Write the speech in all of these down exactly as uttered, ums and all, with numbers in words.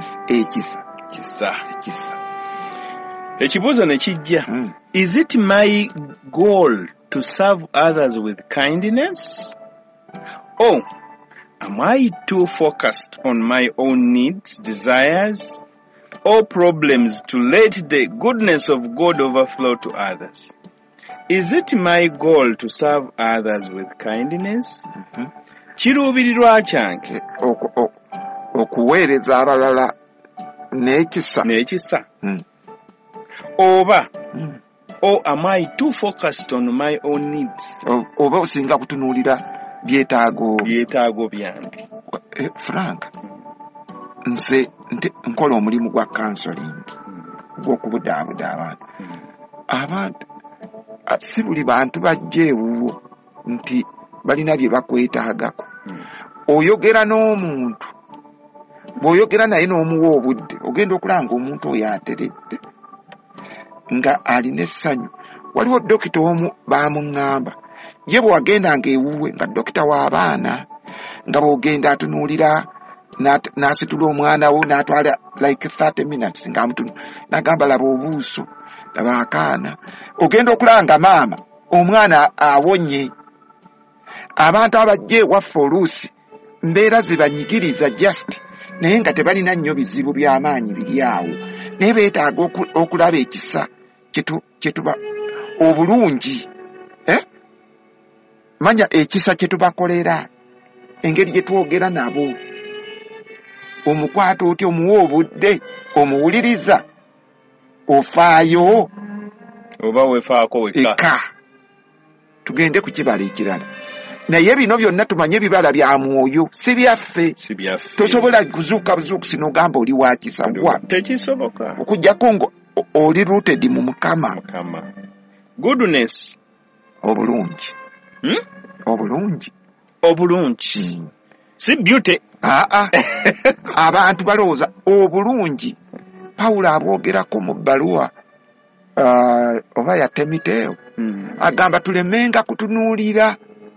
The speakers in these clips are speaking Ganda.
goodness ekisa kisa ekisa ekibuuzo ne kijja mm. Is it my goal to serve others with kindness, or am I too focused on my own needs, desires, or problems to let the goodness of God overflow to others? Is it my goal to serve others with kindness? mm-hmm. Kiruubirirwa kyange okuweereza abalala n'ekisa n'ekisa mm. oba mm. or am I too focused on my own needs? Oba osinga kutunuulira byetaago byetaago byange. Eh, Frank, nze nkola omulimu gwa counseling gw'okubudaabuda abantu. Abantu si buli bantu bajja ewuwo nti balina bye bakwetaagako. Oyogera n'omuntu, bw'oyogera naye n'omuwa obudde, ogenda okulanga omuntu oyo ateredde nga alina essanyu. Waliwo dokita omu baamuŋŋamba, ye bwe wagendanga ewuwe nga dokita w'abaana, nga bw'ogenda atunuulira n'asitula omwana wo n'atwala like thirty minutes ng'amutunu n'agamba laba obuuso, laba akaana. Ogenda okulanga maama omwana awonye. Abantu abajja ewaffe oluusi mbeera zibanyigiriza just naye nga tebalina nnyo bizibu by'amaanyi biri awo, naye beetaaga okulaba ekisa kyetuba obulungi, eh? Manya ekisa kyetubakolera, engeri gye twogera nabo, omukwata otyo omuwa obudde, omuwuliriza, ofaayo oba wefaako weka. Tugende ku kibala ekirala. Naye bino byonna tumanye ebibala bya mwoyo, si byaffe. Si byaffe. Tosobola kuzuuka buzuukusi n'ogamba oli wa kisa. Tekisoboka. Okujjako ngo oli rooted mu Mukama. Mukama. Goodness. Obulungi. Hmm? Obulungi. Obulungi. Hmm. Si beauty. Ah ah. Abantu balowooza obulungi. Pawulo abwogerako mu bbaluwa uh, oba ya Timoteyo. Hmm. Agamba tulemenga kutunuulira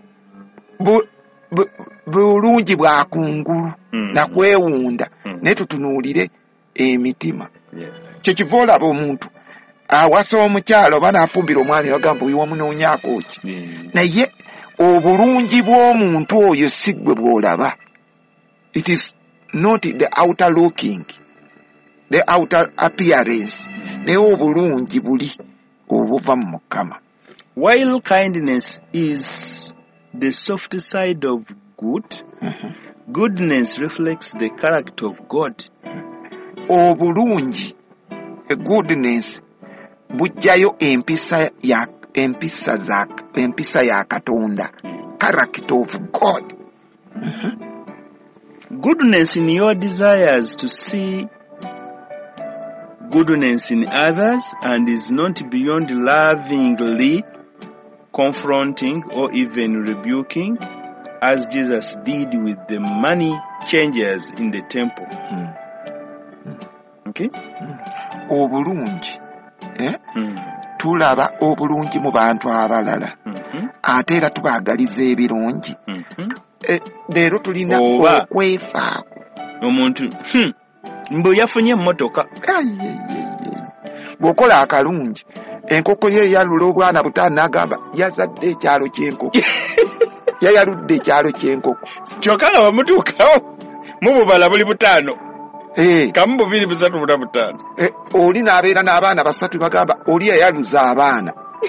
bulungi bwa kungulu mm. na kwewunda mm. ne tutunuulire emitima. Yeah. Kyekiva olaba omuntu awasa omukyalo oba n'afumbira omwami bagamba oyo wamunoonyaako ki. Yeah. Naye obulungi bw'omuntu oyo si gwe bw'olaba. It is not the outer looking, the outer appearance. Mm. Naye obulungi buli obuva mu Mukama. While kindness is the soft side of good, mm-hmm. goodness reflects the character of God. Obulungi, goodness, bujjayo empisa ya empisa za empisa ya Katonda, character of God. Mm-hmm. Goodness in your desires to see goodness in others and is not beyond lovingly confronting or even rebuking, as Jesus did with the money changers in the temple. Mm. Okay? Mm. Obulungi. Eh? Mm. Tulaba obulungi mu bantu abalala. Mm-hmm. Ate era tubaagaliza ebirungi. Mm-hmm. Eh, leero tulina okwefaako. Omuntu hmm, mbu yafunye emmotoka. Bw'okola akalungi, enkoko ye yalula obwana butaano n'agamba yazadde ekyalo ky'enkoko. Yayaludde ekyalo ky'enkoko. Kyokka nga bamutuukawo mu bubala buli butaano. Eh. Kamu bubiri busatu buna butaano. Eh, oli n'abeera n'abaana basatu bagamba oli yayaluza abaana.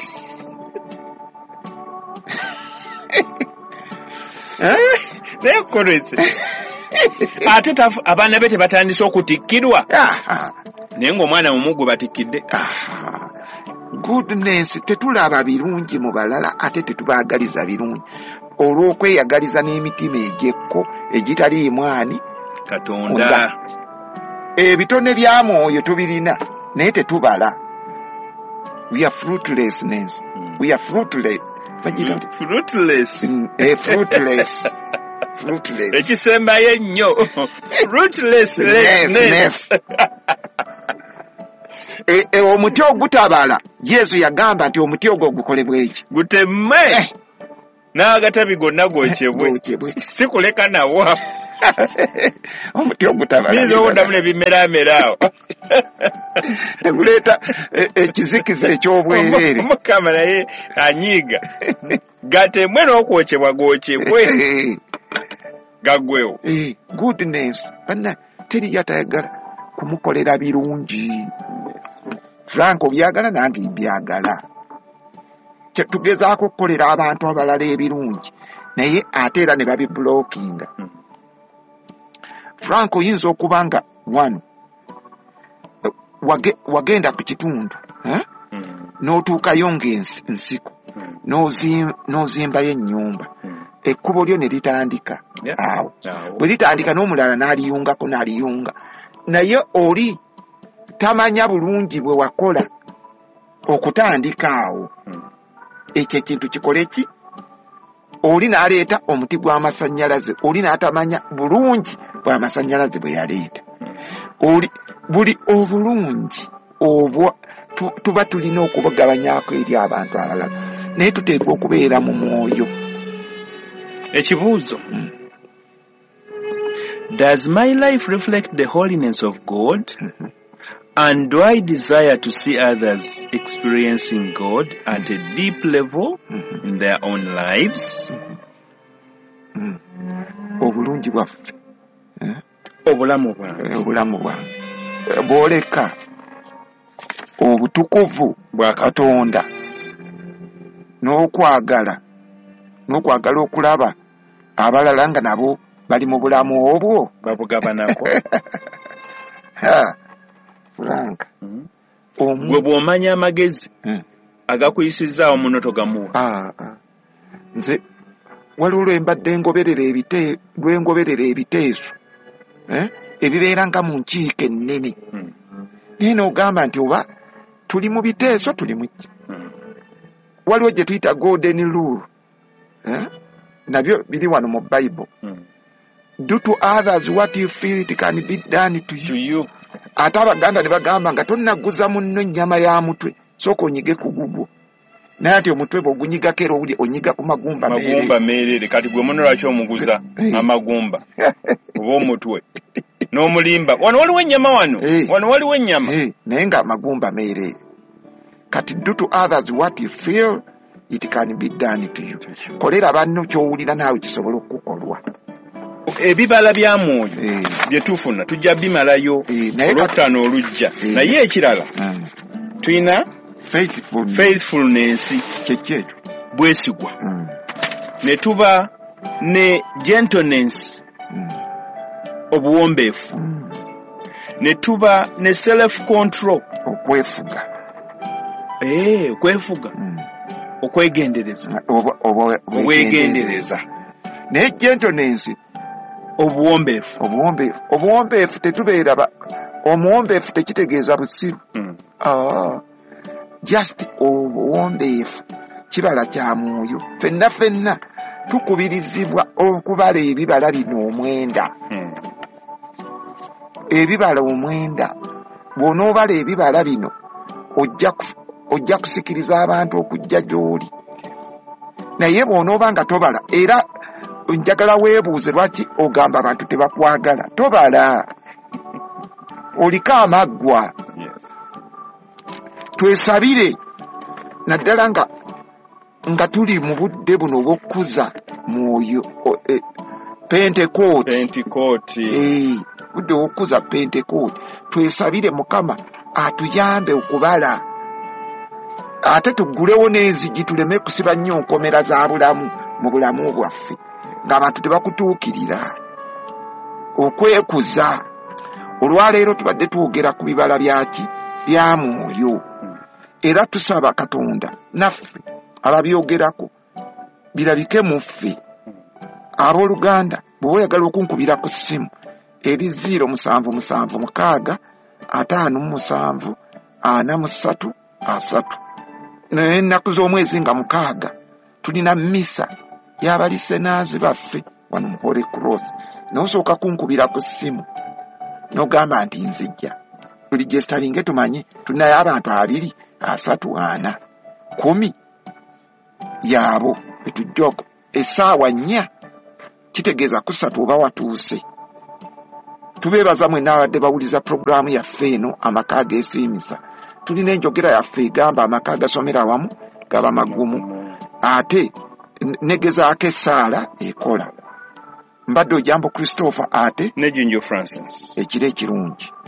Eh? Naye kukoletse. Ate tafu abaana be tebatandise okutikkirwa. Naye ng'omwana mumuggo batikkidde. Goodness tetulaba birungi mu balala ate tetubaagaliza birungi. Olw'okweyagaliza n'emitima egyekko egitali imwani Katonda. Ebitone bya mwoyo tubirina naye tetubala. We are fruitlessness. Mm. We are fruitless. Mm. Fruitless. Eh, fruitless. Fruitless. Ekisembayo ennyo. Fruitlessness. E, e, omuti ogutabala Yesu yagamba nti omuti ogwo gukolebwa eki gutemme eh. N'agatabi gonna gwokyebwe sikuleka nawa. omuti ogutabala nizo odamu ne bimera meraawo neguleeta ekizikiza eky'obwereere. Mukama naye anyiiga gatemwe n'okwokebwa gwokyebwe gaggwewo. Goodness banna teri yatayagala kumukolera birungi. Franco byagala nange byagala. Tugezaako okukolera abantu abalala ebirungi naye ate era ne babiblockinga. Franco yinza okuba nga one wage, wagenda ku kitundu eh? mm. n'otuukayo ng'ensiko mm. n'ozimbayo ennyumba mm. ekkubo lyo ne litandika yeah. awo yeah. bwe litandika n'omulala n'aliyungako n'aliyunga naye oli tamanya bulungi bwe wakola okutandika awo mm. ekyo ekintu kikole ki oli n'aleeta omuti gw'amasannyalaze oli n'atamanya bulungi bw'amasannyalaze bwe yaleeta oli buli obulungi obwo tu, tuba tulina okubugabanyako eri abantu abalala naye tuteekwa okubeera mu mwoyo. Ekibuuzo mm. Does my life reflect the holiness of God? Mm-hmm. And do I desire to see others experiencing God at a deep level mm-hmm. in their own lives? Mm. Obulungi bwaffe eh? Obulamu bwange obulamu bwange bwoleka obutukuvu bwa Katonda n'okwagala n'okwagala okulaba abalala nga nabo bali mu bulamu obwo babugabanako. Frank mm-hmm. gwe bw'omanya amagezi mm. agakuyisizaawo muno togamuwa. ah, ah. Nze waliwo lwembadde ngoberera ebite lwengoberera ebiteeso eh? ebibeera nga mu nkiiko ennene mm. naye n'ogamba nti oba tuli mu biteeso tuli mu mm. waliwo gye tuyita golden rule eh? nabyo biri wano mu Bible mm. do to others what you feel it can be done to you, to you. Ate Abaganda ne bagamba nga tonnaguza munno nnyama ya mutwe sooka onyige ku gugwo naye ati omutwe bw'ogunyiga kero owuli onyiga ku magumba meerere. Magumba meerere kati gwe muno lwaki omuguza amagumba oba omutwe n'omulimba wano waliwo ennyama wano hey. wano waliwo ennyama hey. naye nga amagumba meerere. Kati do to others what you feel it can be done to you. Kolera banno ky'owulira naawe kisobola okukolwa. Ebibala bya mwoyo hey. bye tufuna tujja bimalayo hey. olwokutaano olujja hey. naye ekirala mm. tuyina faithfulness, faithfulness. kyekyetu bwesigwa mm. ne tuba ne gentleness mm. obuwombeefu mm. ne tuba ne self control okwefuga eh okwefuga mm. okwegendereza obwegendereza ne gentleness obuwombeefu obuwombeefu obuwombeefu tetubeera omuwombeefu tekitegeeza busiru mm. ah just obuwombeefu kibala kya mwoyo. Fenna fenna tukubirizibwa okubala ebibala bino omwenda mm. ebibala omwenda bw'onoobala ebibala bino ojja ojja kusikiriza abantu okujja gy'oli naye bw'onooba nga tobala era njagala weebuuze lwaki ogamba abantu tebakwagala tobala oliko amaggwa. Twesabire naddala nga nga tuli mu budde buno obw'okkuza mwoyo eh, Pentecost Pentecost eh budde obw'okkuza Pentecost twesabire Mukama atuyambe okubala ate tugulewo n'enzigi tuleme kusiba nnyo nkomera za bulamu mu bulamu bwaffe ng'abantu tebakutuukirira okwekuza. Olwaleero tubadde twogera ku bibala byaki bya mwoyo era tusaba Katonda naffe ababyogerako birabike mu ffe. Abooluganda bwe oyagala okunkubira ku ssimu eri ziro musanvu musanvu mukaaga ataano mu musanvu ana mu ssatu asatu n'ennaku z'omwezi nga mukaaga tulina mmisa y'abalisenaazi baffe wano mu Holy Cross. N'osooka kunkubira ku ssimu n'ogamba nti nzijja buli gye sitalinge tumanye tulinayo abantu abiri asatu ana kumi yaabo betujjoko essaawa nnya kitegeeza kusatu oba watuuse tubeebaza mwenna abadde bawuliza puroguraamu yaffe eno amaka ageesiimisa. Tulina enjogera yaffe egamba amaka agasomera awamu gaba magumu, ate negezaako essaala ekola. Mbadde Ojambo Christopher ate ne Junjo Francis. Ekiro ekirungi.